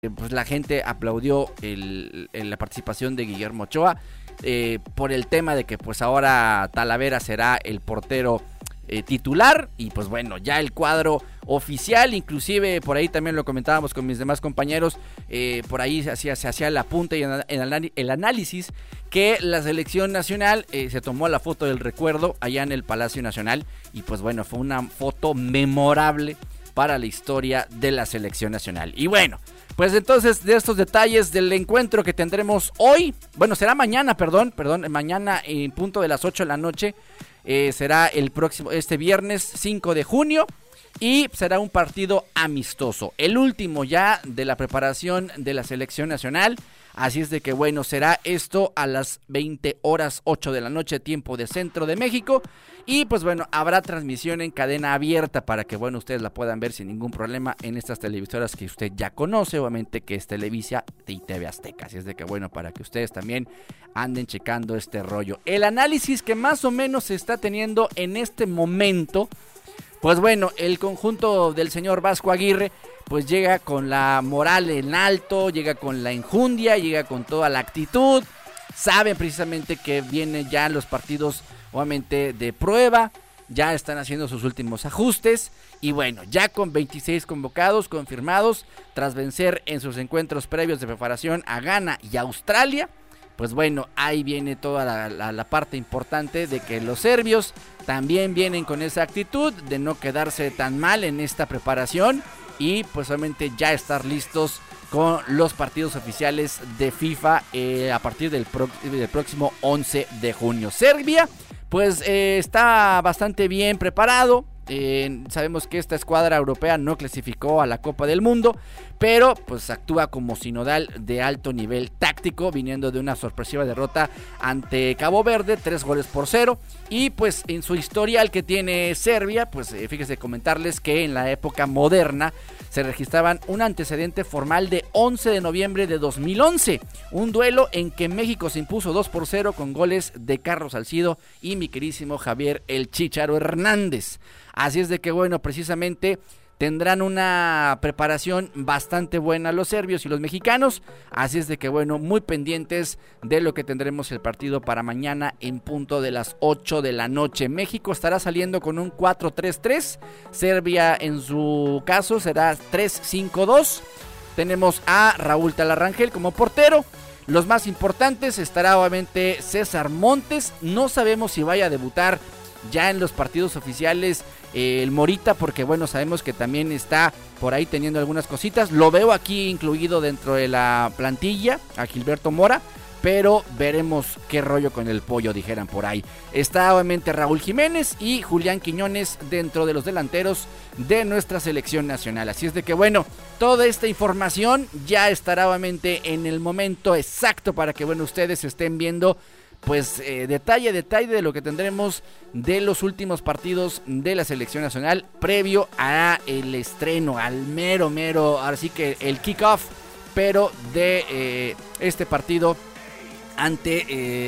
pues la gente aplaudió la participación de Guillermo Ochoa por el tema de que pues ahora Talavera será el portero titular y pues bueno, ya el cuadro oficial, inclusive por ahí también lo comentábamos con mis demás compañeros, por ahí se hacía el apunte y el análisis que la selección nacional se tomó la foto del recuerdo allá en el Palacio Nacional y pues bueno, fue una foto memorable para la historia de la selección nacional. Y bueno, pues entonces de estos detalles del encuentro que tendremos hoy, bueno, será mañana, mañana en punto de las 8 de la noche, será este viernes 5 de junio y será un partido amistoso, el último ya de la preparación de la selección nacional. Así es de que bueno, será esto a las 20:08 de la noche, tiempo de Centro de México. Y pues bueno, habrá transmisión en cadena abierta para que bueno, ustedes la puedan ver sin ningún problema en estas televisoras que usted ya conoce, obviamente que es Televisa y TV Azteca. Así es de que bueno, para que ustedes también anden checando este rollo. El análisis que más o menos se está teniendo en este momento, pues bueno, el conjunto del señor Vasco Aguirre pues llega con la moral en alto, llega con la enjundia, llega con toda la actitud. Saben precisamente que vienen ya los partidos obviamente de prueba, ya están haciendo sus últimos ajustes y bueno, ya con 26 convocados confirmados tras vencer en sus encuentros previos de preparación a Ghana y Australia. Pues bueno, ahí viene toda la parte importante de que los serbios también vienen con esa actitud de no quedarse tan mal en esta preparación y pues obviamente ya estar listos con los partidos oficiales de FIFA a partir del próximo 11 de junio. Serbia pues está bastante bien preparado. Sabemos que esta escuadra europea no clasificó a la Copa del Mundo, pero pues actúa como sinodal de alto nivel táctico, viniendo de una sorpresiva derrota ante Cabo Verde, 3-0, y pues en su historial que tiene Serbia, pues fíjese comentarles que en la época moderna se registraban un antecedente formal de 11 de noviembre de 2011, un duelo en que México se impuso 2-0 con goles de Carlos Salcido y mi queridísimo Javier El Chícharo Hernández. Así es de que bueno, precisamente tendrán una preparación bastante buena los serbios y los mexicanos. Así es de que bueno, muy pendientes de lo que tendremos el partido para mañana en punto de las 8 de la noche. México estará saliendo con un 4-3-3. Serbia en su caso será 3-5-2. Tenemos a Raúl Talarrangel como portero. Los más importantes estará obviamente César Montes. No sabemos si vaya a debutar ya en los partidos oficiales el Morita, porque bueno, sabemos que también está por ahí teniendo algunas cositas. Lo veo aquí incluido dentro de la plantilla a Gilberto Mora, pero veremos qué rollo con el pollo, dijeran por ahí. Está obviamente Raúl Jiménez y Julián Quiñones dentro de los delanteros de nuestra selección nacional. Así es de que bueno, toda esta información ya estará obviamente en el momento exacto para que bueno, ustedes estén viendo pues detalle de lo que tendremos de los últimos partidos de la selección nacional previo a el estreno, al mero, así que el kickoff, pero de este partido ante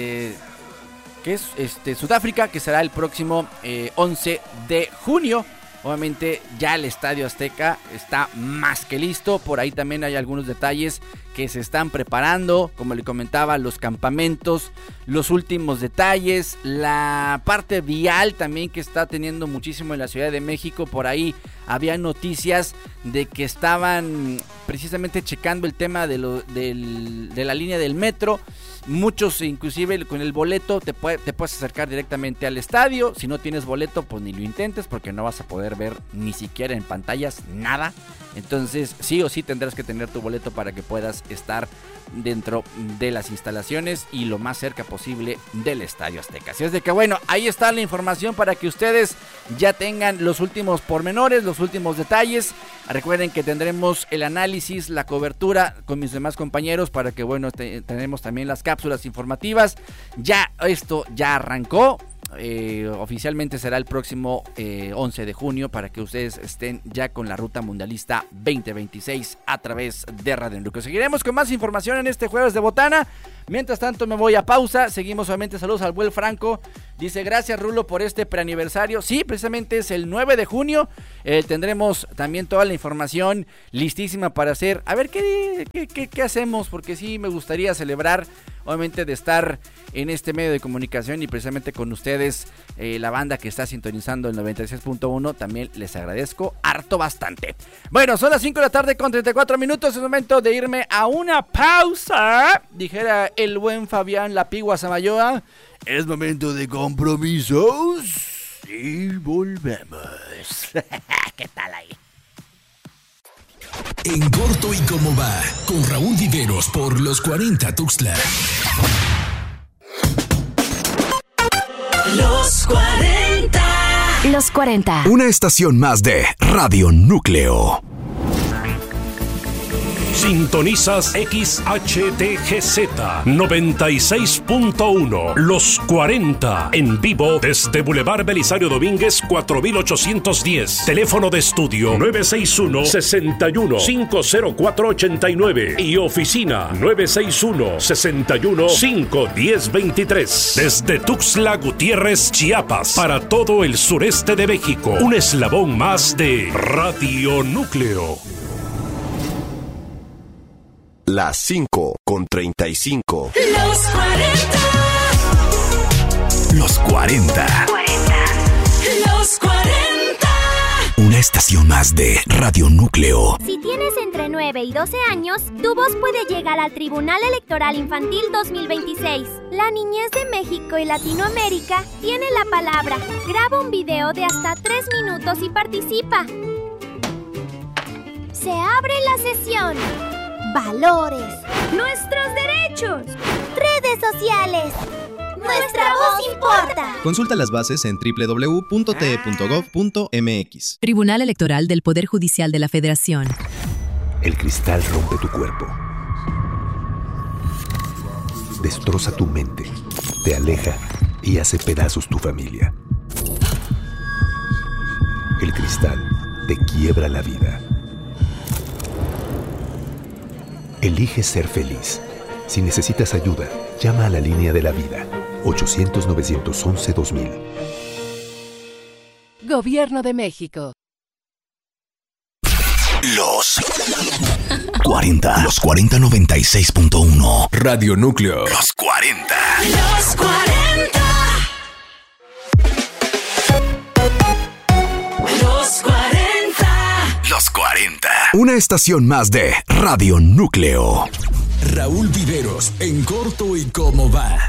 que es Sudáfrica, que será el próximo 11 de junio. Obviamente ya el Estadio Azteca está más que listo. Por ahí también hay algunos detalles que se están preparando, como le comentaba, los campamentos, los últimos detalles, la parte vial también que está teniendo muchísimo en la Ciudad de México. Por ahí había noticias de que estaban precisamente checando el tema de la línea del metro. Muchos inclusive con el boleto te puedes acercar directamente al estadio. Si no tienes boleto, pues ni lo intentes, porque no vas a poder ver ni siquiera en pantallas nada. Entonces sí o sí tendrás que tener tu boleto para que puedas estar dentro de las instalaciones y lo más cerca posible del Estadio Azteca. Así es de que bueno, ahí está la información para que ustedes ya tengan los últimos pormenores, los últimos detalles. Recuerden que tendremos el análisis, la cobertura con mis demás compañeros para que bueno, tenemos también las cápsulas informativas. Ya esto ya arrancó. oficialmente será el próximo 11 de junio para que ustedes estén ya con la Ruta Mundialista 2026 a través de Radio Núcleo. Seguiremos con más información en este jueves de botana. Mientras tanto me voy a pausa. Seguimos solamente. Saludos al buen Franco. Dice, gracias Rulo por este preaniversario. Sí, precisamente es el 9 de junio. Tendremos también toda la información listísima para hacer. A ver qué hacemos, porque sí me gustaría celebrar, obviamente, de estar en este medio de comunicación y precisamente con ustedes, la banda que está sintonizando el 96.1. También les agradezco harto bastante. Bueno, son las 5 de la tarde con 34 minutos. Es momento de irme a una pausa. Dijera el buen Fabián La Pigua Samayoa. Es momento de compromisos y volvemos. ¿Qué tal ahí? En corto y cómo va, con Raúl Viveros por los 40 Tuxtla. Los 40. Los 40. Una estación más de Radio Núcleo. Sintonizas XHTGZ 96.1 Los 40 en vivo desde Boulevard Belisario Domínguez 4810. Teléfono de estudio 961-61-50489 y oficina 961-61-51023. Desde Tuxtla Gutiérrez, Chiapas, para todo el sureste de México. Un eslabón más de Radio Núcleo. Las 5 con 35. Los 40. Los 40. Los 40. Una estación más de Radio Núcleo. Si tienes entre 9 y 12 años, tu voz puede llegar al Tribunal Electoral Infantil 2026. La niñez de México y Latinoamérica tiene la palabra. Graba un video de hasta 3 minutos y participa. Se abre la sesión. Valores. Nuestros derechos. Redes sociales. Nuestra voz importa. Consulta las bases en www.te.gov.mx. Tribunal Electoral del Poder Judicial de la Federación. El cristal rompe tu cuerpo. Destroza tu mente. Te aleja y hace pedazos tu familia. El cristal te quiebra la vida. Elige ser feliz. Si necesitas ayuda, llama a la línea de la vida. 800-911-2000. Gobierno de México. Los 40. Los 40 96.1. Radio Núcleo. Los 40. Los 40. Los 40. Los 40. Una estación más de Radio Núcleo. Raúl Viveros en corto y cómo va.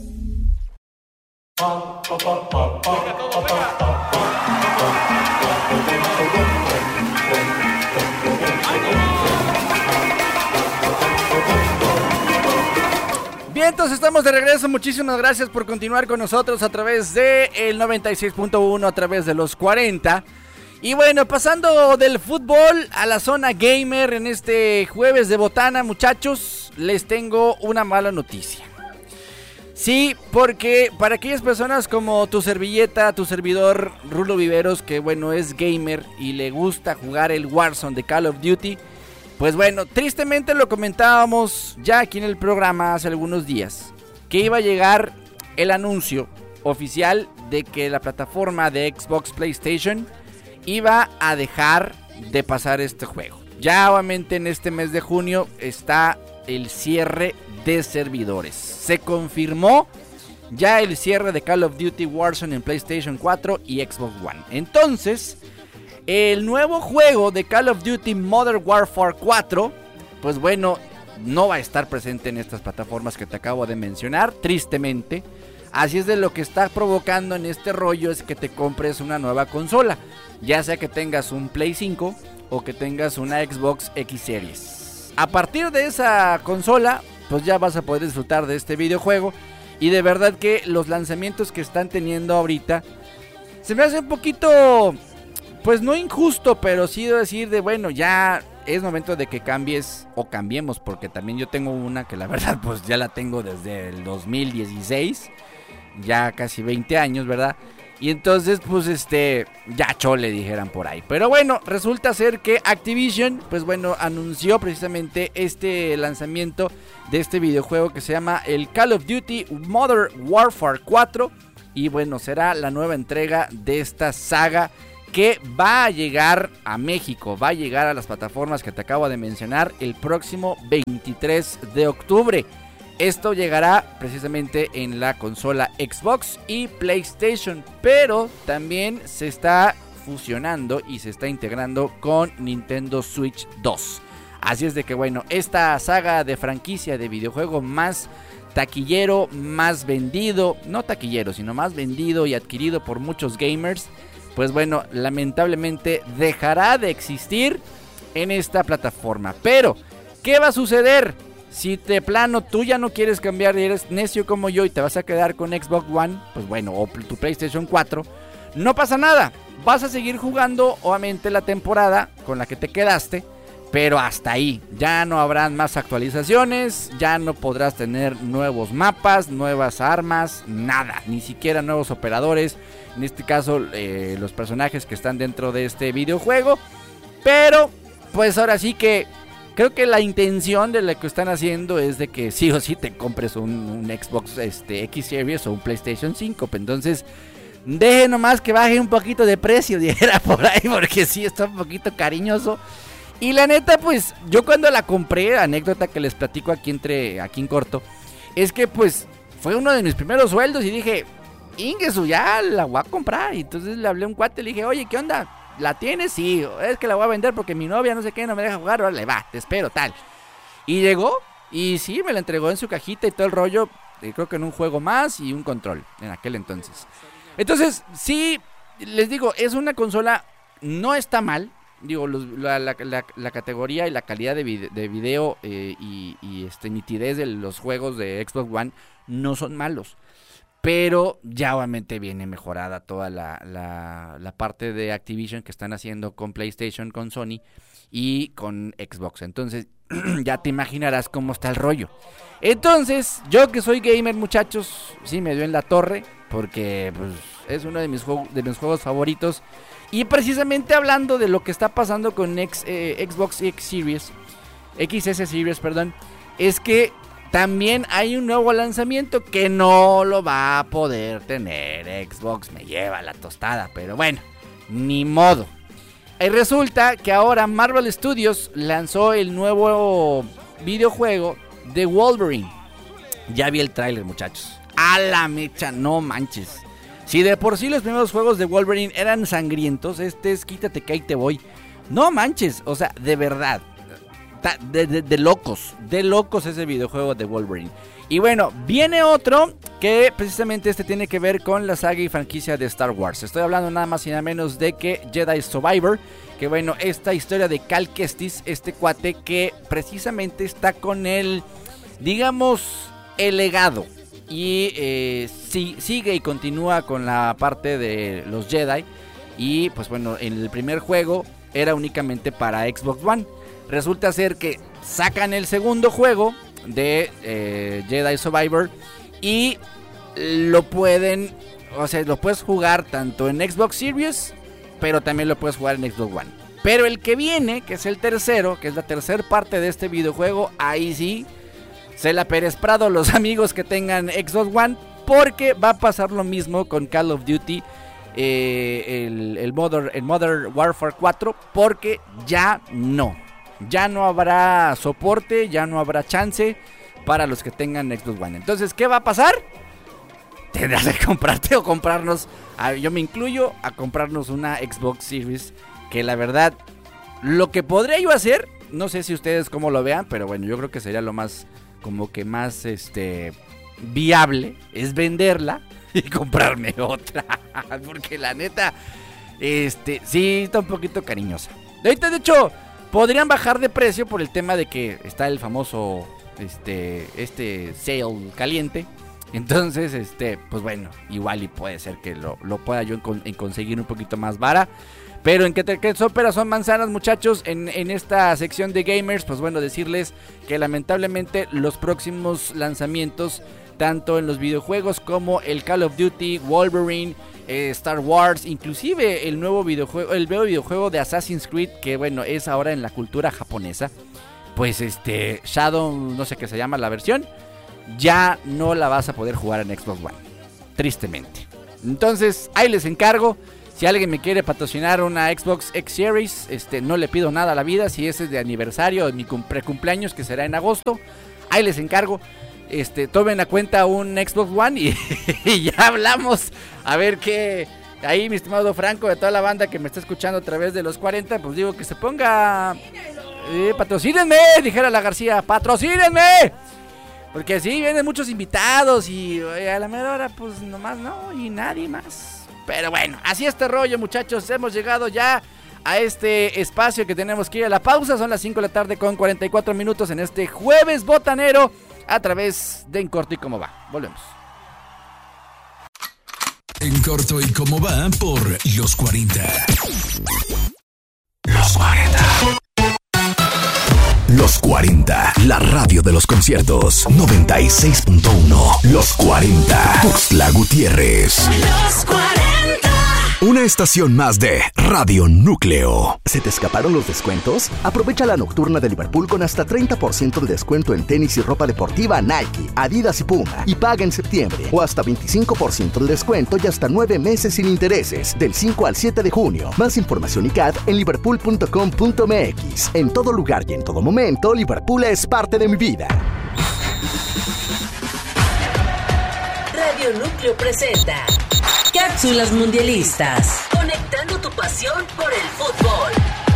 Bien, entonces estamos de regreso. Muchísimas gracias por continuar con nosotros a través de el 96.1, a través de los 40. Y bueno, pasando del fútbol a la zona gamer en este jueves de botana, muchachos, les tengo una mala noticia. Sí, porque para aquellas personas como tu servilleta, tu servidor Rulo Viveros, que bueno, es gamer y le gusta jugar el Warzone de Call of Duty, pues bueno, tristemente lo comentábamos ya aquí en el programa hace algunos días, que iba a llegar el anuncio oficial de que la plataforma de Xbox PlayStation iba a dejar de pasar este juego. Ya obviamente en este mes de junio está el cierre de servidores. Se confirmó ya el cierre de Call of Duty Warzone en PlayStation 4 y Xbox One. Entonces, el nuevo juego de Call of Duty Modern Warfare 4, pues bueno, no va a estar presente en estas plataformas que te acabo de mencionar, tristemente. Así es, de lo que está provocando en este rollo es que te compres una nueva consola, ya sea que tengas un Play 5 o que tengas una Xbox X Series. A partir de esa consola, pues ya vas a poder disfrutar de este videojuego. Y de verdad que los lanzamientos que están teniendo ahorita se me hace un poquito, pues no injusto, pero sí de decir de bueno, ya es momento de que cambies o cambiemos, porque también yo tengo una que la verdad pues ya la tengo desde el 2016. ya casi 20 años, ¿verdad? Y entonces, pues, ya chole, dijeran por ahí. Pero bueno, resulta ser que Activision, pues bueno, anunció precisamente este lanzamiento de este videojuego que se llama el Call of Duty Modern Warfare 4. Y bueno, será la nueva entrega de esta saga que va a llegar a México, va a llegar a las plataformas que te acabo de mencionar el próximo 23 de octubre. Esto llegará precisamente en la consola Xbox y PlayStation, pero también se está fusionando y se está integrando con Nintendo Switch 2. Así es de que bueno, esta saga de franquicia de videojuego más taquillero, más vendido, no taquillero, sino más vendido y adquirido por muchos gamers, pues bueno, lamentablemente dejará de existir en esta plataforma. Pero, ¿qué va a suceder? Si de plano tú ya no quieres cambiar y eres necio como yo y te vas a quedar con Xbox One, pues bueno, o tu PlayStation 4, no pasa nada. Vas a seguir jugando, obviamente, la temporada con la que te quedaste, pero hasta ahí. Ya no habrán más actualizaciones, ya no podrás tener nuevos mapas, nuevas armas, nada, ni siquiera nuevos operadores. En este caso, los personajes que están dentro de este videojuego. Pero, pues ahora sí que creo que la intención de lo que están haciendo es de que sí o sí te compres un Xbox X Series o un PlayStation 5. Entonces, deje nomás que baje un poquito de precio, dijera por ahí, porque sí está un poquito cariñoso. Y la neta, pues, yo cuando la compré, anécdota que les platico aquí en corto, es que pues fue uno de mis primeros sueldos y dije, Ingesu, ya la voy a comprar. Y entonces le hablé a un cuate y le dije, oye, ¿qué onda? ¿La tienes? Sí, es que la voy a vender porque mi novia no sé qué, no me deja jugar, órale, va, te espero, tal. Y llegó, y sí, me la entregó en su cajita y todo el rollo, creo que en un juego más y un control, en aquel entonces. Entonces, sí, les digo, es una consola, no está mal, digo, la categoría y la calidad de video y nitidez de los juegos de Xbox One no son malos. Pero ya obviamente viene mejorada toda la parte de Activision que están haciendo con PlayStation, con Sony y con Xbox. Entonces ya te imaginarás cómo está el rollo. Entonces, yo que soy gamer, muchachos, sí me dio en la torre porque pues, es uno de mis juegos favoritos. Y precisamente hablando de lo que está pasando con Xbox XS Series, es que también hay un nuevo lanzamiento que no lo va a poder tener Xbox. Me lleva la tostada, pero bueno, ni modo. Y resulta que ahora Marvel Studios lanzó el nuevo videojuego de Wolverine. Ya vi el tráiler, muchachos. A la mecha, no manches. Si de por sí los primeros juegos de Wolverine eran sangrientos, este es quítate que ahí te voy. No manches, o sea, de verdad. De locos ese videojuego de Wolverine. Y bueno, viene otro que precisamente tiene que ver con la saga y franquicia de Star Wars. Estoy hablando nada más y nada menos de que Jedi Survivor. Que bueno, esta historia de Cal Kestis, este cuate que precisamente está con el, digamos, el legado. Y sigue y continúa con la parte de los Jedi. Y pues bueno, en el primer juego era únicamente para Xbox One. Resulta ser que sacan el segundo juego de Jedi Survivor y lo puedes jugar tanto en Xbox Series, pero también lo puedes jugar en Xbox One. Pero el que viene, que es el tercero, que es la tercera parte de este videojuego, ahí sí, se la Pérez Prado los amigos que tengan Xbox One, porque va a pasar lo mismo con Call of Duty, el Modern Warfare 4, porque ya no habrá soporte, ya no habrá chance para los que tengan Xbox One. Entonces, ¿qué va a pasar? Tendrás que comprarte o comprarnos, yo me incluyo, a comprarnos una Xbox Series, que la verdad, lo que podría yo hacer, no sé si ustedes cómo lo vean, pero bueno, yo creo que sería lo más, como que más, viable, es venderla y comprarme otra, porque la neta, sí está un poquito cariñosa. Ahorita, de hecho, podrían bajar de precio por el tema de que está el famoso sale caliente. Entonces, pues bueno, igual y puede ser que lo pueda yo conseguir un poquito más vara. Pero en que son peras son manzanas, muchachos, en esta sección de gamers, pues bueno, decirles que lamentablemente los próximos lanzamientos, tanto en los videojuegos como el Call of Duty, Wolverine, Star Wars, inclusive el nuevo videojuego de Assassin's Creed, que bueno, es ahora en la cultura japonesa, pues Shadow, no sé qué se llama la versión, ya no la vas a poder jugar en Xbox One, tristemente. Entonces, ahí les encargo. Si alguien me quiere patrocinar una Xbox X Series, no le pido nada a la vida. Si ese es de aniversario de mi precumpleaños, que será en agosto, ahí les encargo. Tomen a cuenta un Xbox One y ya hablamos. A ver qué. Ahí, mi estimado Franco, de toda la banda que me está escuchando a través de los 40, pues digo que se ponga. Patrocínenme, dijera la García, patrocínenme. Porque sí, vienen muchos invitados y a la mera hora, pues nomás no, y nadie más. Pero bueno, así este rollo, muchachos. Hemos llegado ya a este espacio que tenemos que ir a la pausa. Son las 5 de la tarde con 44 minutos en este jueves botanero a través de En Corto y Cómo Va. Volvemos. En Corto y Cómo Va por Los 40. Los 40. Los 40, la radio de los conciertos. 96.1. Los 40. Tuxtla Gutiérrez. Los 40. Una estación más de Radio Núcleo. ¿Se te escaparon los descuentos? Aprovecha la nocturna de Liverpool con hasta 30% de descuento en tenis y ropa deportiva Nike, Adidas y Puma. Y paga en septiembre. O hasta 25% de descuento y hasta 9 meses sin intereses. Del 5 al 7 de junio. Más información y CAD en liverpool.com.mx. En todo lugar y en todo momento, Liverpool es parte de mi vida. Radio Núcleo presenta Cápsulas Mundialistas. Conectando tu pasión por el fútbol.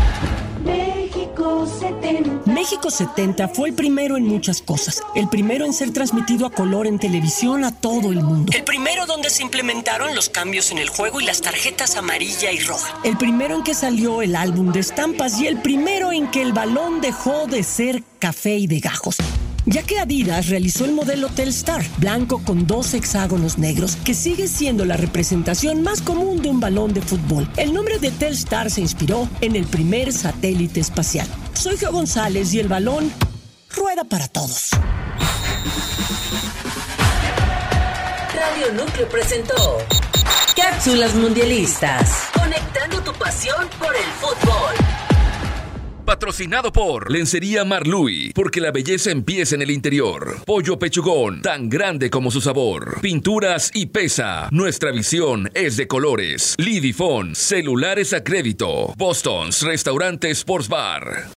México 70 fue el primero en muchas cosas. El primero en ser transmitido a color en televisión a todo el mundo. El primero donde se implementaron los cambios en el juego y las tarjetas amarilla y roja. El primero en que salió el álbum de estampas y el primero en que el balón dejó de ser café y de gajos. Ya que Adidas realizó el modelo Telstar, blanco con 2 hexágonos negros, que sigue siendo la representación más común de un balón de fútbol. El nombre de Telstar se inspiró en el primer satélite espacial. Soy Geo González y el balón rueda para todos. Radio Núcleo presentó Cápsulas Mundialistas. Conectando tu pasión por el fútbol. Patrocinado por Lencería Marluy, porque la belleza empieza en el interior. Pollo Pechugón, tan grande como su sabor. Pinturas y Pesa, nuestra visión es de colores. Lidifón, celulares a crédito. Boston's Restaurante Sports Bar.